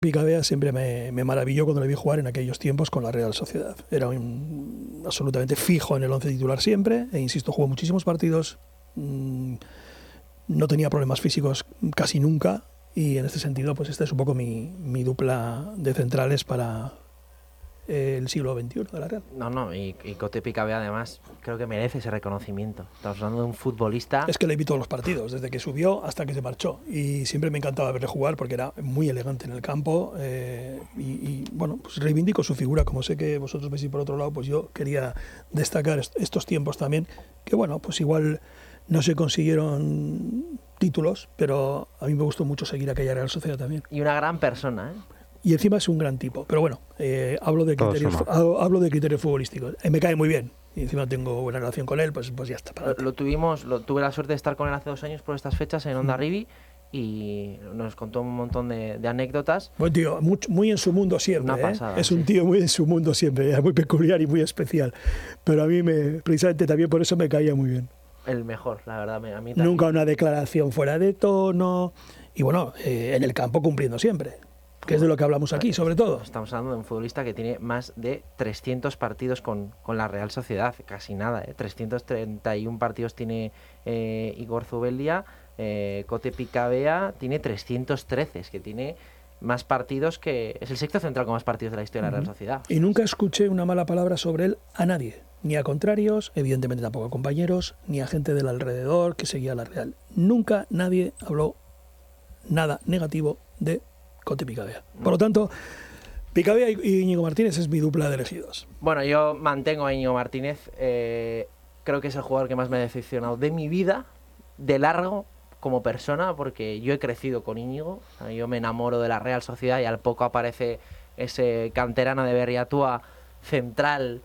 Picabea siempre me maravilló cuando le vi jugar en aquellos tiempos con la Real Sociedad. Era absolutamente fijo en el once titular siempre, e insisto, jugó muchísimos partidos, no tenía problemas físicos casi nunca, y en este sentido, pues esta es un poco mi dupla de centrales para el siglo XXI de la Real. No, y Cote Picabea además creo que merece ese reconocimiento. Estamos hablando de un futbolista... Es que le vi todos los partidos, desde que subió hasta que se marchó, y siempre me encantaba verle jugar porque era muy elegante en el campo, y bueno, pues reivindico su figura, como sé que vosotros veis por otro lado, pues yo quería destacar estos tiempos también, que bueno, pues igual no se consiguieron títulos, pero a mí me gustó mucho seguir aquella Real Sociedad también. Y una gran persona, ¿eh? Y encima es un gran tipo. Pero bueno, hablo de criterios futbolísticos. Me cae muy bien. Y encima tengo buena relación con él, pues ya está. Tuve la suerte de estar con él hace 2 años por estas fechas en Onda Rivi y nos contó un montón de anécdotas. Buen tío, muy en su mundo siempre. Una pasada, es un tío muy en su mundo siempre, muy peculiar y muy especial. Pero a mí, precisamente también por eso me caía muy bien. El mejor, la verdad. A mí también. Nunca una declaración fuera de tono. Y bueno, en el campo cumpliendo siempre. Que es de lo que hablamos aquí, sobre todo. Estamos hablando de un futbolista que tiene más de 300 partidos con la Real Sociedad, casi nada, 331 partidos tiene Igor Zubeldia, Cote Picabea tiene 313, es que tiene más partidos que... Es el sexto central con más partidos de la historia de la Real Sociedad. Y nunca escuché una mala palabra sobre él a nadie, ni a contrarios, evidentemente tampoco a compañeros, ni a gente del alrededor que seguía la Real. Nunca nadie habló nada negativo de Cote Picabea. Por lo tanto, Picabea y Íñigo Martínez es mi dupla de elegidos. Bueno, yo mantengo a Íñigo Martínez. Creo que es el jugador que más me ha decepcionado de mi vida, de largo, como persona, porque yo he crecido con Íñigo. O sea, yo me enamoro de la Real Sociedad y al poco aparece ese canterano de Berriatúa, central,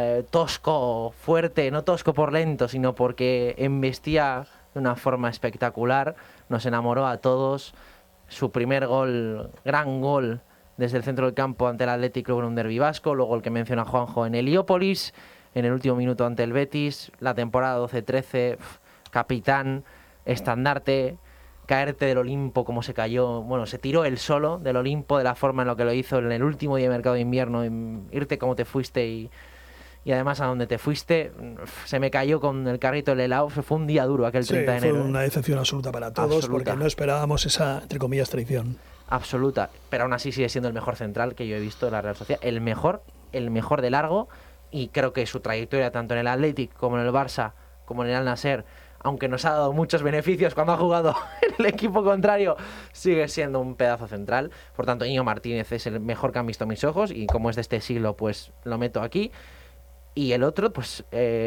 tosco, fuerte, no tosco por lento, sino porque embestía de una forma espectacular. Nos enamoró a todos. Su primer gol, gran gol, desde el centro del campo ante el Athletic Club en un derbi vasco, luego el que menciona Juanjo en Heliópolis, en el último minuto ante el Betis, la temporada 12-13, capitán, estandarte, caerte del Olimpo como se cayó, bueno, se tiró él solo del Olimpo de la forma en la que lo hizo en el último día de mercado de invierno, en irte como te fuiste y además a donde te fuiste, se me cayó con el carrito del helado. Fue un día duro aquel 30 de enero. Fue una decepción absoluta para todos, absoluta. Porque no esperábamos esa, entre comillas, traición. Absoluta, pero aún así sigue siendo el mejor central que yo he visto de la Real Sociedad, el mejor de largo, y creo que su trayectoria tanto en el Athletic como en el Barça, como en el Al Nassr, aunque nos ha dado muchos beneficios cuando ha jugado en el equipo contrario, sigue siendo un pedazo central. Por tanto, Íñigo Martínez es el mejor que han visto mis ojos, y como es de este siglo, pues lo meto aquí. Y el otro, pues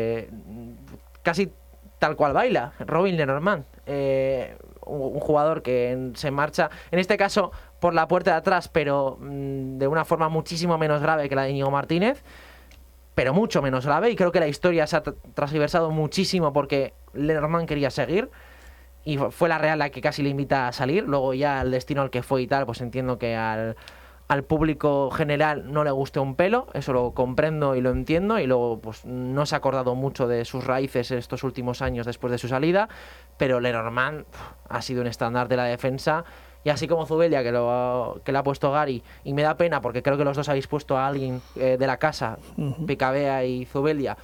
casi tal cual baila, Robin Lenormand, un jugador que se marcha, en este caso por la puerta de atrás, pero de una forma muchísimo menos grave que la de Íñigo Martínez, pero mucho menos grave, y creo que la historia se ha transversado muchísimo porque Lenormand quería seguir, y fue la Real la que casi le invita a salir. Luego ya el destino al que fue y tal, pues entiendo que al público general no le guste un pelo, eso lo comprendo y lo entiendo, y luego pues no se ha acordado mucho de sus raíces estos últimos años después de su salida, pero Lenormand ha sido un estándar de la defensa, y así como Zubeldia, que le ha puesto Gary, y me da pena porque creo que los dos habéis puesto a alguien de la casa, Picabea y Zubeldia,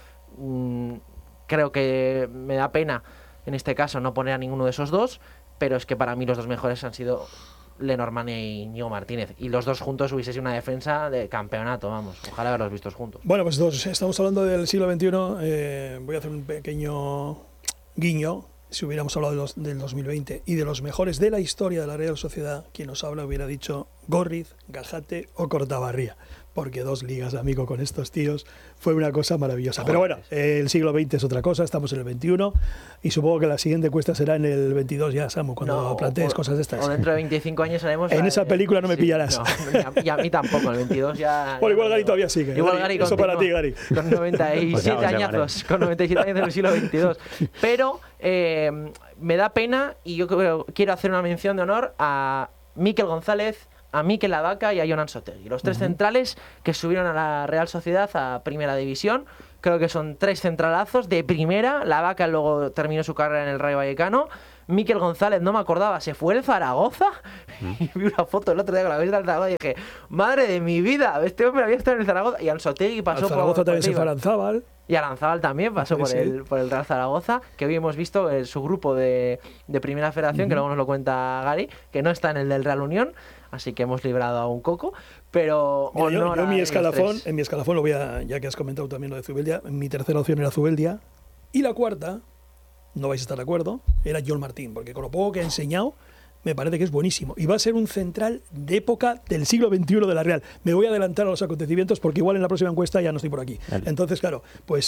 creo que me da pena en este caso no poner a ninguno de esos dos, pero es que para mí los dos mejores han sido Lenormand y Íñigo Martínez, y los dos juntos hubiese sido una defensa de campeonato, vamos, ojalá haberlos vistos juntos. Bueno, pues estamos hablando del siglo XXI, voy a hacer un pequeño guiño. Si hubiéramos hablado del 2020 y de los mejores de la historia de la Real Sociedad, quien nos habla hubiera dicho Gorriz, Gajate o Cortabarría, porque 2 ligas, amigo, con estos tíos fue una cosa maravillosa. Pero bueno, el siglo XX es otra cosa, estamos en el XXI, y supongo que la siguiente encuesta será en el 22 ya, Samu, cuando plantees cosas de estas. O dentro de 25 años haremos... En esa película no me pillarás. No, y a mí tampoco, en el 22 ya... Bueno, igual Gary todavía sigue. Igual Gary eso para ti, Gary. Con 97 añazos, con 97 años del siglo XXII. Pero me da pena, y yo quiero hacer una mención de honor a Mikel González, a Mikel Lavaca y a Jonan Sotegui, los 3 centrales que subieron a la Real Sociedad a Primera División. Creo que son 3 centralazos de primera. Lavaca luego terminó su carrera en el Rayo Vallecano. Miquel González, no me acordaba, se fue el Zaragoza. Y vi una foto el otro día con la camiseta del Zaragoza y dije, madre de mi vida, este hombre había estado en el Zaragoza. Y Anzotegui pasó por... Zaragoza también se fue a Aranzábal. Y Aranzábal también pasó por el Real Zaragoza, que hoy hemos visto su grupo de Primera Federación, que luego nos lo cuenta Gary, que no está en el del Real Unión, así que hemos librado a un coco. Pero mira, yo en mi escalafón lo voy a, ya que has comentado también lo de Zubeldia, mi tercera opción era Zubeldia, y la cuarta, no vais a estar de acuerdo, era John Martín, porque con lo poco que ha enseñado, me parece que es buenísimo. Y va a ser un central de época del siglo XXI de la Real. Me voy a adelantar a los acontecimientos porque igual en la próxima encuesta ya no estoy por aquí. Vale. Entonces, claro, pues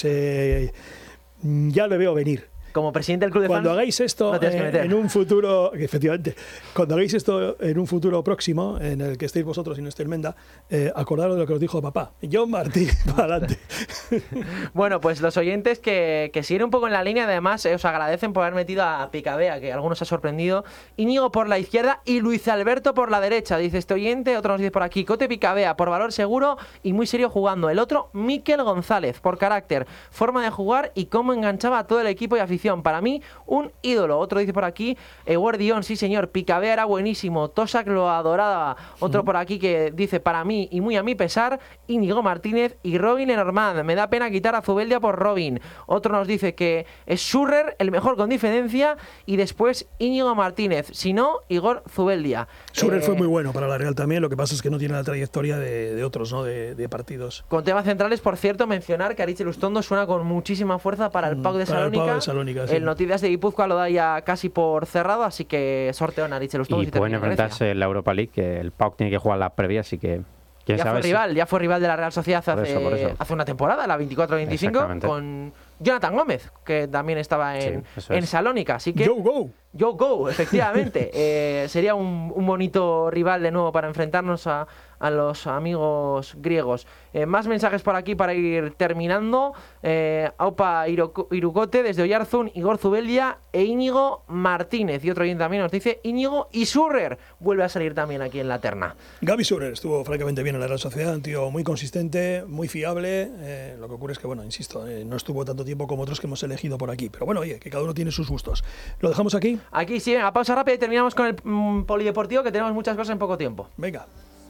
ya le veo venir. Como presidente del club de cuando fans, hagáis esto en un futuro, efectivamente, cuando hagáis esto en un futuro próximo, en el que estéis vosotros y no esté el Menda, acordaros de lo que os dijo papá. John Martín, para adelante. Bueno, pues los oyentes que siguen un poco en la línea, además, os agradecen por haber metido a Picabea, que a algunos ha sorprendido, Íñigo por la izquierda y Luis Alberto por la derecha, dice este oyente. Otro nos dice por aquí, Cote Picabea, por valor seguro y muy serio jugando. El otro, Miquel González, por carácter, forma de jugar y cómo enganchaba a todo el equipo y afición. Para mí, un ídolo. Otro dice por aquí, Guardión, sí señor, Picabea era buenísimo, Tosac lo adoraba. Otro por aquí que dice, para mí y muy a mi pesar, Íñigo Martínez y Robin Lenormand. Me da pena quitar a Zubeldia por Robin. Otro nos dice que es Schurrer, el mejor con diferencia, y después Íñigo Martínez. Si no, Igor Zubeldia. Schurrer fue muy bueno para la Real también, lo que pasa es que no tiene la trayectoria de otros, ¿no? De partidos. Con temas centrales, por cierto, mencionar que Aritz Lustondo suena con muchísima fuerza para el PAOK de Salónica. Sí. El Noticias de Guipúzcoa lo da ya casi por cerrado, así que sorteo en Aritz Lustondo. Y pueden enfrentarse en la Europa League, que el PAOK tiene que jugar la previa, así que... Ya fue rival de la Real Sociedad hace una temporada, la 24-25, con Jonathan Gómez, que también estaba en Salónica. Así que Yo Go, efectivamente. Sería un bonito rival de nuevo para enfrentarnos a los amigos griegos. Más mensajes por aquí para ir terminando. Aupa Irukote desde Oyarzún, Igor Zubeldia e Íñigo Martínez. Y otro bien también nos dice Íñigo y Schurrer vuelve a salir también aquí en la terna. Gaby Schurrer estuvo francamente bien en la Real Sociedad, un tío muy consistente, muy fiable. Lo que ocurre es que, bueno, insisto, no estuvo tanto tiempo como otros que hemos elegido por aquí. Pero bueno, oye, que cada uno tiene sus gustos. ¿Lo dejamos aquí? Aquí sí, a pausa rápida y terminamos con el polideportivo, que tenemos muchas cosas en poco tiempo. Venga.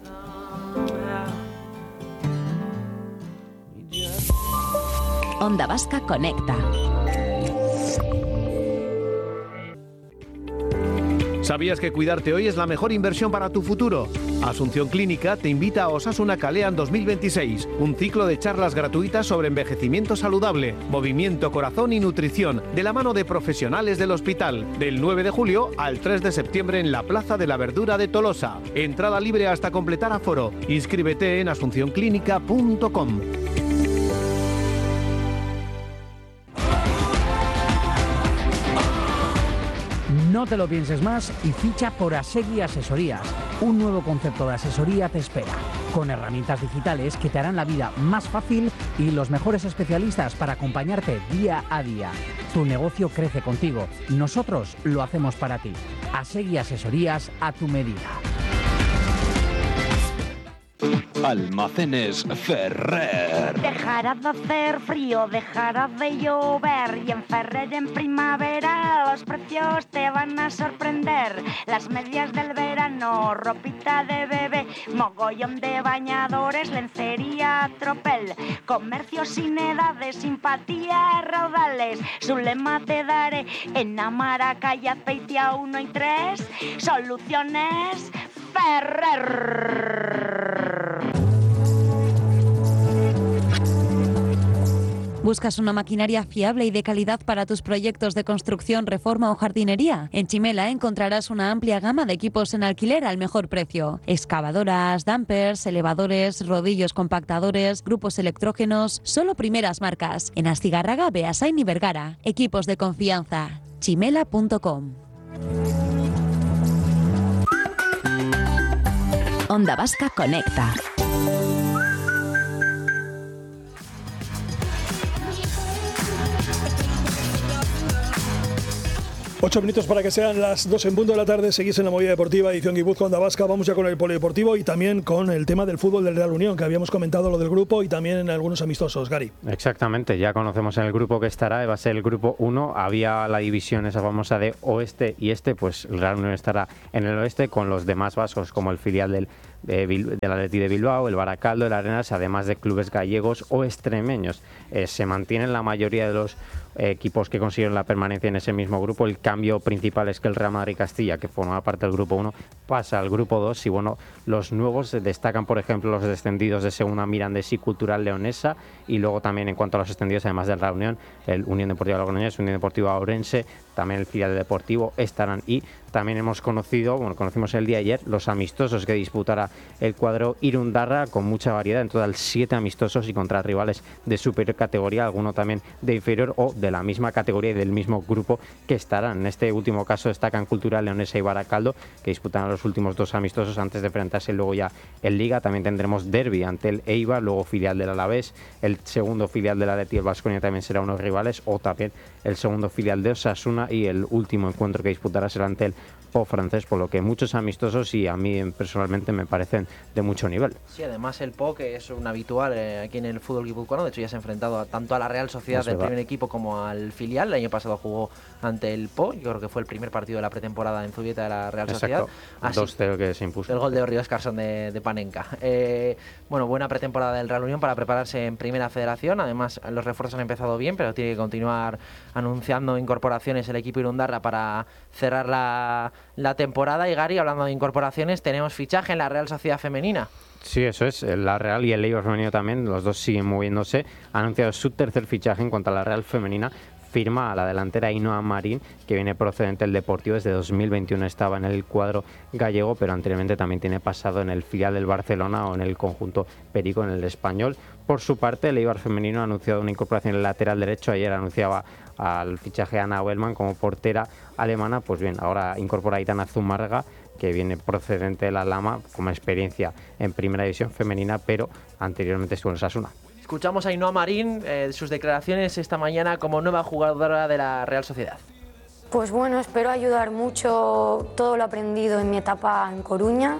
Onda Vasca Conecta. ¿Sabías que cuidarte hoy es la mejor inversión para tu futuro? Asunción Clínica te invita a Osasuna Kalean 2026, un ciclo de charlas gratuitas sobre envejecimiento saludable, movimiento, corazón y nutrición, de la mano de profesionales del hospital, del 9 de julio al 3 de septiembre en la Plaza de la Verdura de Tolosa. Entrada libre hasta completar aforo. Inscríbete en asuncionclinica.com. No te lo pienses más y ficha por Asegui Asesorías. Un nuevo concepto de asesoría te espera, con herramientas digitales que te harán la vida más fácil y los mejores especialistas para acompañarte día a día. Tu negocio crece contigo. Nosotros lo hacemos para ti. Asegui Asesorías a tu medida. Almacenes Ferrer. Dejará de hacer frío, dejará de llover y en Ferrer en primavera los precios te van a sorprender. Las medias del verano, ropita de bebé, mogollón de bañadores, lencería, tropel, comercio sin edades, simpatía, raudales. Su lema te daré en Amara, calle Azpeitia 1 y 3, Soluciones Ferrer. ¿Buscas una maquinaria fiable y de calidad para tus proyectos de construcción, reforma o jardinería? En Chimela encontrarás una amplia gama de equipos en alquiler al mejor precio. Excavadoras, dumpers, elevadores, rodillos compactadores, grupos electrógenos, solo primeras marcas. En Astigarraga, Beasain y Vergara. Equipos de confianza. chimela.com. Onda Vasca Conecta. 8 minutos para que sean las 2 en punto de la tarde. Seguís en la Movida Deportiva, edición Guipúzcoa Onda Vasca. Vamos ya con el polideportivo y también con el tema del fútbol del Real Unión, que habíamos comentado lo del grupo y también en algunos amistosos. Gary. Exactamente, ya conocemos en el grupo que estará, va a ser el grupo 1. Había la división esa famosa de oeste y este, pues el Real Unión estará en el oeste con los demás vascos, como el filial del Atleti de Bilbao, el Baracaldo, el Arenas, además de clubes gallegos o extremeños. Se mantienen la mayoría de los equipos que consiguieron la permanencia en ese mismo grupo. El cambio principal es que el Real Madrid Castilla, que formaba parte del grupo 1, pasa al grupo 2 y bueno, los nuevos destacan, por ejemplo, los descendidos de segunda Mirandés y Cultural Leonesa, y luego también en cuanto a los descendidos, además del Real Unión, el Unión Deportiva Logroñés, Unión Deportiva Ourense, también el filial deportivo estarán, y también conocimos el día de ayer los amistosos que disputará el cuadro Irundarra, con mucha variedad, en total 7 amistosos y contra rivales de superior categoría, alguno también de inferior o de la misma categoría y del mismo grupo que estarán. En este último caso destacan Cultural Leonesa y Baracaldo, que disputarán los últimos 2 amistosos antes de enfrentarse luego ya en Liga. También tendremos derbi ante el Eibar, luego filial del Alavés, el segundo filial del Atleti, el Baskonia, también será unos rivales, o también el segundo filial de Osasuna, y el último encuentro que disputará será ante el Po francés, por lo que muchos amistosos y a mí personalmente me parecen de mucho nivel. Sí, además el Po, que es un habitual aquí en el fútbol guipuzcoano, de hecho ya se ha enfrentado tanto a la Real Sociedad del primer equipo como al filial. El año pasado jugó ante el Po, yo creo que fue el primer partido de la pretemporada en Zubieta de la Real Sociedad. 2-0 que se impuso. El gol de Orri Óscarson de Panenka. Bueno, buena pretemporada del Real Unión para prepararse en Primera Federación. Además, los refuerzos han empezado bien, pero tiene que continuar anunciando incorporaciones el equipo Irundarra para cerrar la temporada. Y Gary, hablando de incorporaciones, tenemos fichaje en la Real Sociedad Femenina. Sí, eso es. La Real y el Eibar femenino también, los dos siguen moviéndose. Ha anunciado su tercer fichaje en cuanto a la Real femenina. Firma a la delantera Ainhoa Marín, que viene procedente del Deportivo. Desde 2021 estaba en el cuadro gallego, pero anteriormente también tiene pasado en el filial del Barcelona o en el conjunto Perico, en el Español. Por su parte, el Eibar femenino ha anunciado una incorporación en el lateral derecho. Ayer anunciaba al fichaje Ana Wellman como portera alemana. Pues bien, ahora incorpora a Aitana Zumárraga, que viene procedente de la Lama, como experiencia en Primera División femenina, pero anteriormente estuvo en Osasuna. Escuchamos a Ainhoa Marín, sus declaraciones esta mañana como nueva jugadora de la Real Sociedad. Pues bueno, espero ayudar mucho todo lo aprendido en mi etapa en Coruña.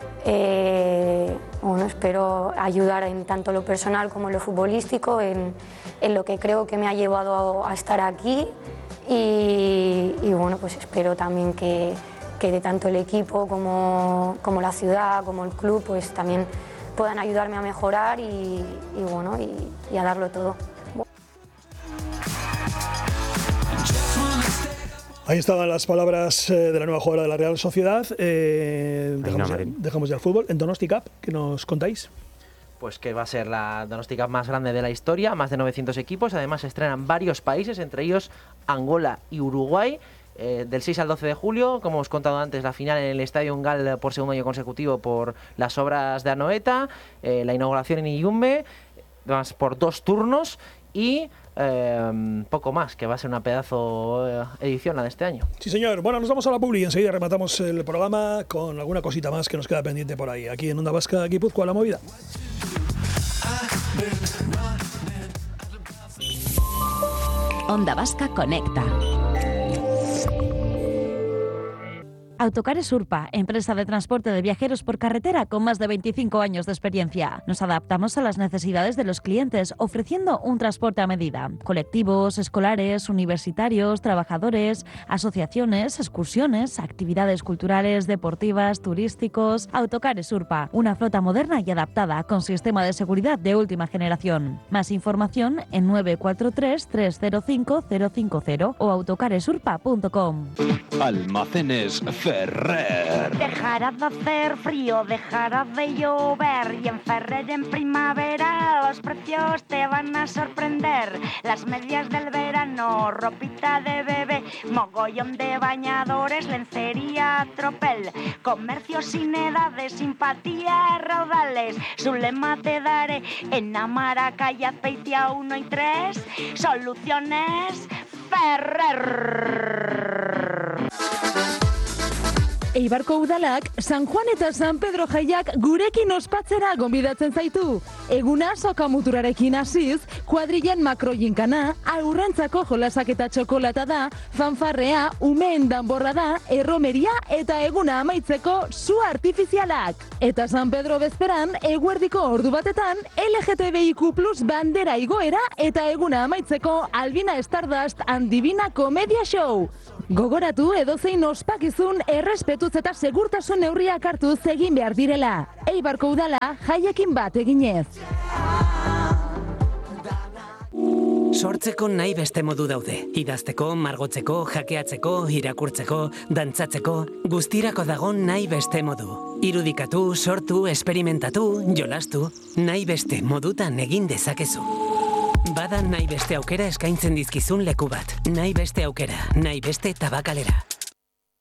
Bueno, espero ayudar en tanto lo personal como en lo futbolístico, en lo que creo que me ha llevado a estar aquí, y bueno, pues espero también que de tanto el equipo como la ciudad, como el club, pues también puedan ayudarme a mejorar y bueno, y a darlo todo. Ahí estaban las palabras de la nueva jugadora de la Real Sociedad. Dejamos ya el fútbol. En Donosti Cup, ¿qué nos contáis? Pues que va a ser la Donosti Cup más grande de la historia, más de 900 equipos. Además se estrenan varios países, entre ellos Angola y Uruguay. Del 6 al 12 de julio, como os he contado antes, la final en el Estadio Ungal por segundo año consecutivo por las obras de Anoeta, la inauguración en Iyumbe, además por 2 turnos y poco más, que va a ser una pedazo edición la de este año. Sí, señor. Bueno, nos vamos a la publi y enseguida rematamos el programa con alguna cosita más que nos queda pendiente por ahí. Aquí en Onda Vasca, Guipúzcoa, La Movida. Onda Vasca Conecta. Autocares Urpa, empresa de transporte de viajeros por carretera con más de 25 años de experiencia. Nos adaptamos a las necesidades de los clientes, ofreciendo un transporte a medida. Colectivos, escolares, universitarios, trabajadores, asociaciones, excursiones, actividades culturales, deportivas, turísticos. Autocares Urpa, una flota moderna y adaptada con sistema de seguridad de última generación. Más información en 943-305-050 o autocaresurpa.com. Almacenes Ferrer. Dejará de hacer frío, dejará de llover y en Ferrer en primavera los precios te van a sorprender. Las medias del verano, ropita de bebé, mogollón de bañadores, lencería, tropel, comercio sin edades, simpatía, raudales. Su lema te daré en Amaraca y Azpeitia 1 y 3. Soluciones Ferrer. Eibarko udalak San Juan eta San Pedro jaiak gurekin ospatzera gonbidatzen zaitu. Eguna sokamuturarekin hasiz, kuadrillan makroinkana, aurrentzako jolasak eta txokolata da, fanfarrea, umeen danborra da, erromeria eta eguna amaitzeko su artifizialak. Eta San Pedro bezperan, eguerdiko ordu batetan, LGTBIQ+ bandera igoera eta eguna amaitzeko Albina Stardust and Divina Komedia Show. Gogoratu edozein ospakizun errespetuz eta segurtasun neurriak hartuz egin behar direla. Eibarko udala jaiekin bat eginez. Sortzeko nahi beste modu daude. Idazteko, margotzeko, jakeatzeko, irakurtzeko, dantzatzeko, guztirako dago nahi beste modu. Irudikatu, sortu, esperimentatu, jolastu, nahi beste modutan egin dezakezu. Bada nahi beste aukera eskaintzen dizkizun leku bat. Nahi beste aukera, nahi beste tabakalera.